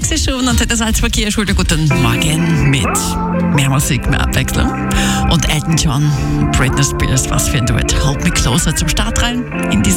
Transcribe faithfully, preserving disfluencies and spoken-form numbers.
sechs schon und hat das Salzverkehr. Schönen guten Morgen mit mehr Musik, mehr Abwechslung. Und Elton John, Britney Spears, was für ein Duett. Hold Me Closer zum Start rein in diese